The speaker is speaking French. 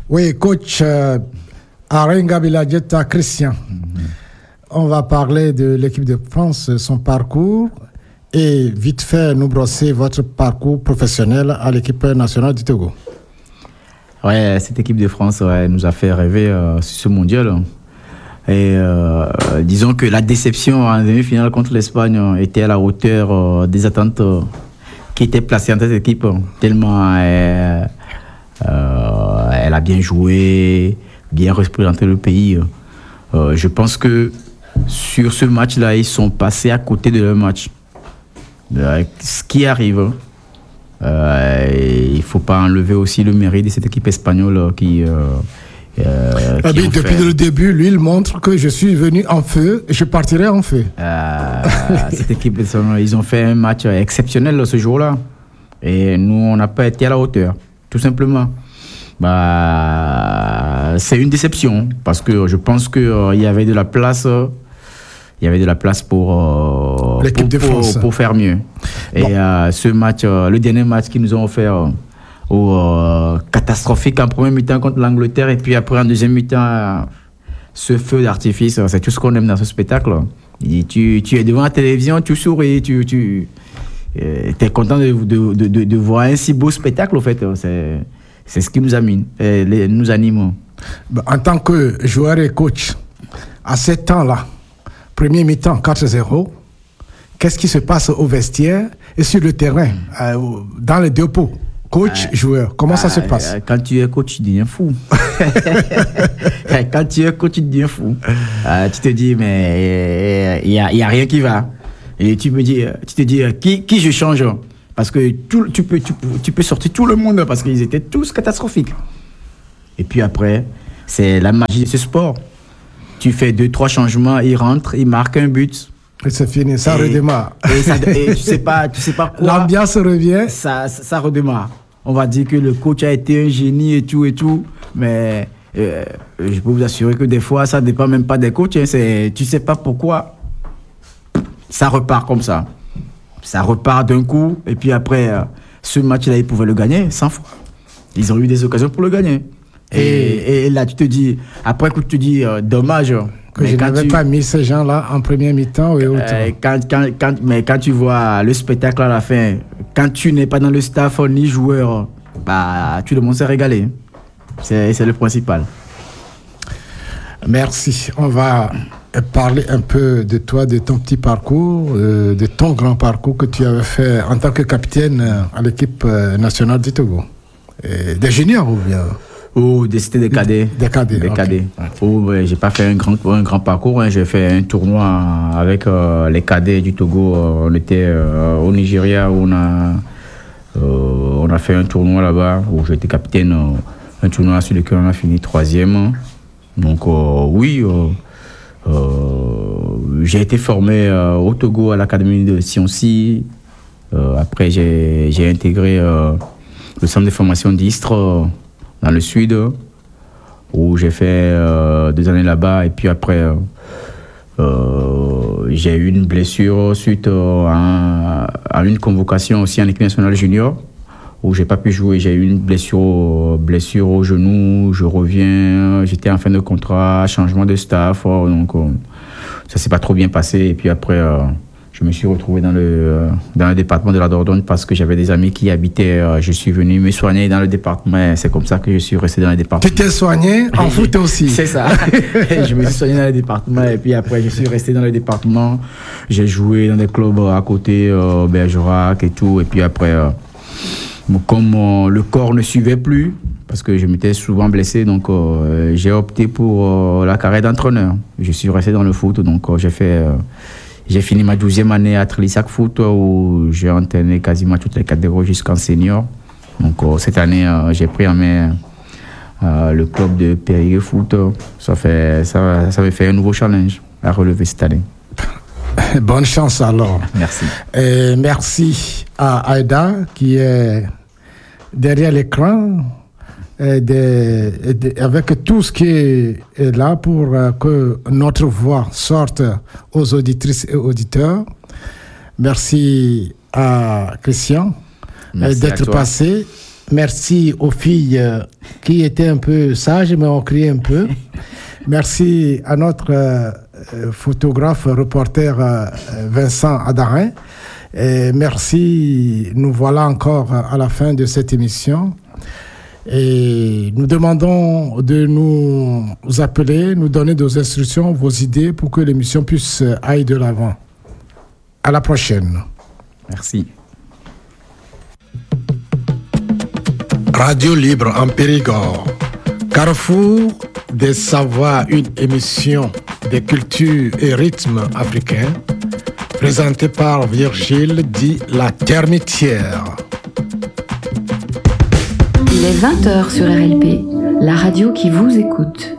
Oui, coach Arenga Biladjeta Christian. On va parler de l'équipe de France, son parcours, et vite fait nous brosser votre parcours professionnel à l'équipe nationale du Togo. Ouais, cette équipe de France nous a fait rêver sur ce mondial. Et disons que la déception en demi-finale contre l'Espagne était à la hauteur des attentes qui étaient placées en cette équipe, tellement elle a bien joué, bien représenté le pays. Je pense que sur ce match-là, ils sont passés à côté de leur match. Ce qui arrive, il ne faut pas enlever aussi le mérite de cette équipe espagnole qui depuis le début, lui, il montre que je suis venu en feu, je partirai en feu. Cette équipe, ils ont fait un match exceptionnel ce jour-là. Et nous, on n'a pas été à la hauteur, tout simplement. C'est une déception, parce que je pense qu'il y avait de la place. Il y avait de la place pour l'équipe de France pour faire mieux. Bon. Et ce match, le dernier match qu'ils nous ont offert, catastrophique en première mi-temps contre l'Angleterre, et puis après en deuxième mi-temps, ce feu d'artifice, c'est tout ce qu'on aime dans ce spectacle. Et tu es devant la télévision, tu souris, tu es content de voir un si beau spectacle, en fait. C'est ce qui nous anime. En tant que joueur et coach, à ce temps-là, premier mi-temps 4-0, qu'est-ce qui se passe au vestiaire et sur le terrain, dans les deux pots? Coach, joueur, comment ça se passe? Quand tu es coach, tu deviens fou. Quand tu es coach, tu deviens fou. Tu te dis, mais il y a rien qui va. Et tu te dis, qui je change? Parce que tu peux sortir tout le monde, parce qu'ils étaient tous catastrophiques. Et puis après, c'est la magie de ce sport. Tu fais 2-3 changements, il rentre, il marque un but. Et c'est fini, ça redémarre. Et tu sais pas quoi. L'ambiance revient. Ça redémarre. On va dire que le coach a été un génie et tout. Mais je peux vous assurer que des fois, ça ne dépend même pas des coachs. Tu sais pas pourquoi. Ça repart comme ça. Ça repart d'un coup. Et puis après, ce match-là, ils pouvaient le gagner 100 fois. Ils ont eu des occasions pour le gagner. Et là, tu te dis, après que tu te dis, dommage. Que je n'avais pas mis ces gens-là en première mi-temps et autres. Mais quand tu vois le spectacle à la fin, quand tu n'es pas dans le staff ni joueur, tout le monde s'est régalé. C'est le principal. Merci. On va parler un peu de toi, de ton petit parcours, de ton grand parcours que tu avais fait en tant que capitaine à l'équipe nationale du Togo. Des juniors ou bien? C'était des cadets. Des cadets. Okay. J'ai pas fait un grand parcours. J'ai fait un tournoi avec les cadets du Togo. On était au Nigeria où on a fait un tournoi là-bas où j'étais capitaine. Un tournoi sur lequel on a fini 3e. Donc j'ai été formé au Togo à l'académie de Sionsi. Après j'ai intégré le centre de formation d'Istres dans le sud, où j'ai fait 2 années là-bas. Et puis après, j'ai eu une blessure suite à une convocation aussi en équipe nationale junior, où j'ai pas pu jouer. J'ai eu une blessure au genou. Je reviens, j'étais en fin de contrat, changement de staff. Donc ça s'est pas trop bien passé. Et puis après, je me suis retrouvé dans le département de la Dordogne parce que j'avais des amis qui y habitaient. Je suis venu me soigner dans le département. C'est comme ça que je suis resté dans le département. Tu t'es soigné en foot aussi? C'est ça. Je me suis soigné dans le département et puis après, je suis resté dans le département. J'ai joué dans des clubs à côté, Bergerac et tout. Et puis après, comme le corps ne suivait plus, parce que je m'étais souvent blessé, donc j'ai opté pour la carrière d'entraîneur. Je suis resté dans le foot, donc j'ai fini ma 12e année à Trélissac Foot, où j'ai entraîné quasiment toutes les catégories jusqu'en senior. Donc cette année, j'ai pris en main le club de Périgueux Foot. Ça me fait un nouveau challenge à relever cette année. Bonne chance alors. Merci. Et merci à Aïda qui est derrière l'écran, avec tout ce qui est là pour que notre voix sorte aux auditrices et auditeurs. Merci à Christian d'être passé. Merci aux filles qui étaient un peu sages, mais ont crié un peu. Merci à notre photographe, reporter Vincent Adarin. Et merci, nous voilà encore à la fin de cette émission. Et nous demandons de nous appeler, nous donner nos instructions, vos idées pour que l'émission puisse aller de l'avant. À la prochaine. Merci. Radio Libre en Périgord. Carrefour des savoirs, une émission des cultures et rythmes africains, présentée par Virgile dit La Termitière. Il est 20h sur RLP, la radio qui vous écoute.